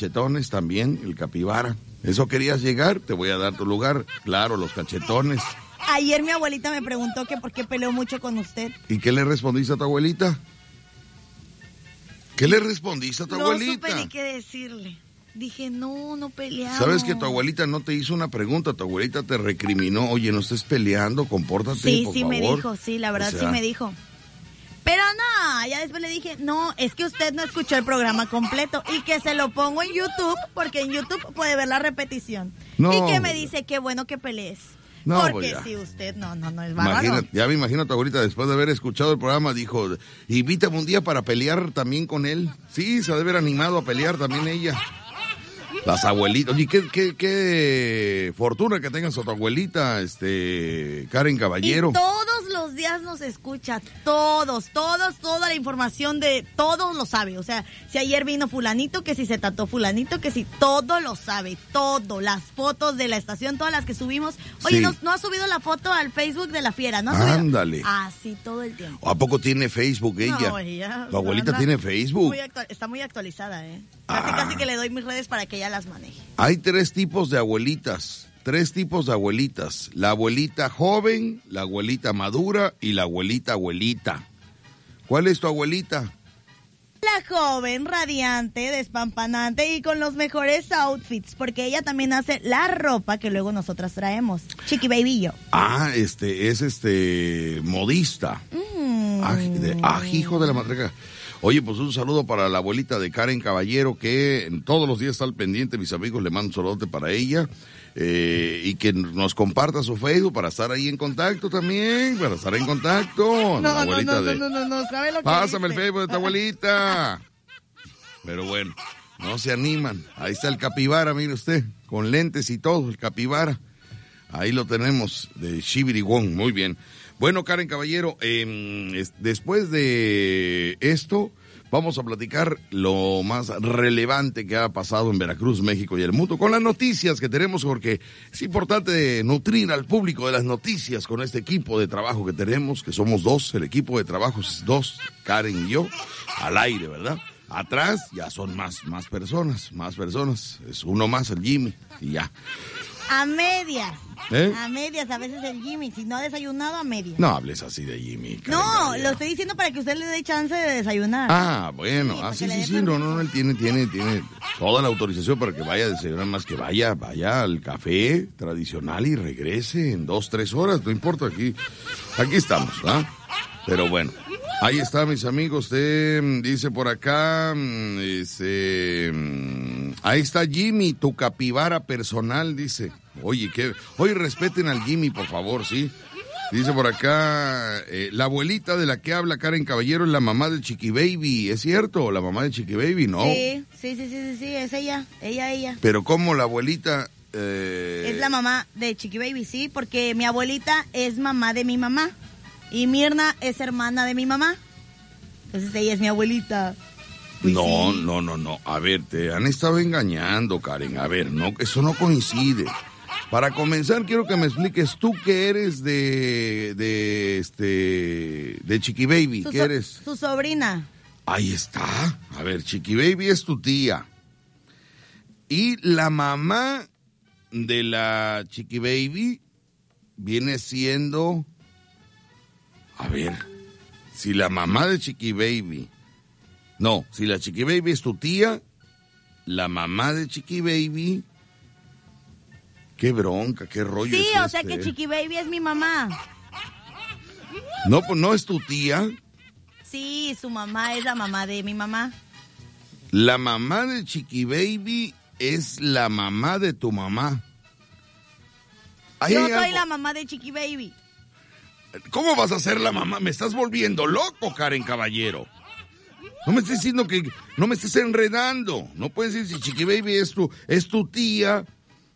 cachetones también, el capibara. ¿Eso querías llegar? Te voy a dar tu lugar. Claro, los cachetones. Ayer mi abuelita me preguntó que por qué peleó mucho con usted. ¿Y qué le respondiste a tu abuelita? ¿Qué le respondiste a tu abuelita? No supe ni qué decirle. Dije, no peleamos. ¿Sabes que tu abuelita no te hizo una pregunta? Tu abuelita te recriminó. Oye, no estés peleando, compórtate, por favor. Me dijo, sí, la verdad sí me dijo. Pero no, ya después le dije, no, es que usted no escuchó el programa completo y que se lo pongo en YouTube, porque en YouTube puede ver la repetición. No, y que me dice, qué bueno que pelees. No, porque si usted no es bárbaro. Ya me imagino a tu abuelita, después de haber escuchado el programa, dijo, invítame un día para pelear también con él. Sí, se ha de haber animado a pelear también ella. Las abuelitas. Oye, qué fortuna que tengas a tu abuelita, Karen Caballero. Y todos los días nos escucha, toda la información de todos lo sabe. O sea, si ayer vino fulanito, que si se trató fulanito, que si todo lo sabe, todo. Las fotos de la estación, todas las que subimos. Oye, sí. no ha subido la foto al Facebook de la fiera, ¿no? Ándale. Así todo el tiempo. ¿A poco tiene Facebook ella? No, ella. Tu abuelita tiene Facebook. Está muy actualizada, Casi que le doy mis redes para que ella las maneje. Hay tres tipos de abuelitas. La abuelita joven, la abuelita madura y la abuelita. ¿Cuál es tu abuelita? La joven, radiante, despampanante y con los mejores outfits, porque ella también hace la ropa que luego nosotras traemos. Chiqui Baby y yo. Es modista. Hijo de la madrega. Oye, pues un saludo para la abuelita de Karen Caballero, que todos los días está al pendiente, mis amigos, le mando un saludote para ella, y que nos comparta su Facebook para estar ahí en contacto también, No, ¿sabe lo que Pásame el Facebook de tu abuelita. Pero bueno, no se animan. Ahí está el capibara, mire usted, con lentes y todo, el capibara. Ahí lo tenemos, de Shibirigón, muy bien. Bueno, Karen Caballero, después de esto, vamos a platicar lo más relevante que ha pasado en Veracruz, México y el mundo, con las noticias que tenemos, porque es importante nutrir al público de las noticias con este equipo de trabajo que tenemos, que somos dos, el equipo de trabajo es dos, Karen y yo, al aire, ¿verdad? Atrás ya son más personas, es uno más, el Jimmy, y ya. A medias, a veces el Jimmy, si no ha desayunado, a medias. No hables así de Jimmy. No, lo estoy diciendo para que usted le dé chance de desayunar. Bueno, sí, él tiene toda la autorización para que vaya a desayunar, más que vaya al café tradicional y regrese en 2-3 horas, no importa, aquí estamos, ¿ah? Pero bueno, ahí está, mis amigos, dice por acá, ahí está Jimmy, tu capibara personal, dice. Oye, respeten al Jimmy, por favor, ¿sí? Dice por acá, la abuelita de la que habla Karen Caballero es la mamá de Chiqui Baby, ¿es cierto? La mamá de Chiqui Baby, ¿no? Sí, es ella. Pero ¿cómo la abuelita? Es la mamá de Chiqui Baby, sí, porque mi abuelita es mamá de mi mamá. Y Mirna es hermana de mi mamá. Entonces ella es mi abuelita. Pues no, sí. No. A ver, te han estado engañando, Karen. A ver, no, eso no coincide. Para comenzar, quiero que me expliques tú qué eres de Chiqui Baby. ¿Qué eres? Su sobrina. Ahí está. A ver, Chiqui Baby es tu tía. Y la mamá de la Chiqui Baby viene siendo... A ver, si la mamá de Chiqui Baby... No, si la Chiqui Baby es tu tía, la mamá de Chiqui Baby... Qué bronca, qué rollo sí, es o sea que Chiqui Baby es mi mamá. No, pues no es tu tía. Sí, su mamá es la mamá de mi mamá. La mamá de Chiqui Baby es la mamá de tu mamá. Yo soy la mamá de Chiqui Baby. ¿Cómo vas a ser la mamá? Me estás volviendo loco, Karen Caballero. No me estés diciendo que... No me estés enredando. No puedes decir si Chiqui Baby es tu tía.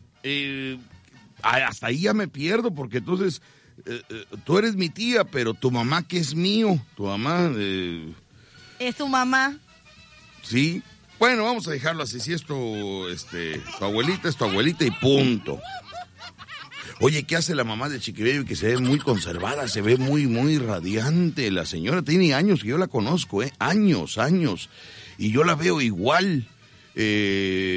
Hasta ahí ya me pierdo, porque entonces... tú eres mi tía, pero tu mamá, ¿qué es mío? Tu mamá... ¿Es tu mamá? Sí. Bueno, vamos a dejarlo así. Si es tu abuelita, es tu abuelita y punto. Oye, ¿qué hace la mamá de Chiqui Baby? Que se ve muy conservada, se ve muy, muy radiante. La señora tiene años que yo la conozco, años. Y yo la veo igual.